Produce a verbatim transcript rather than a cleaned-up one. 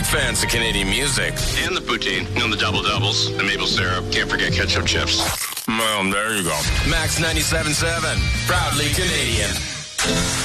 big fans of Canadian music. And the poutine, you know, the double-doubles, the maple syrup. Can't forget ketchup chips. Well, there you go. Max ninety-seven point seven, proudly Canadian.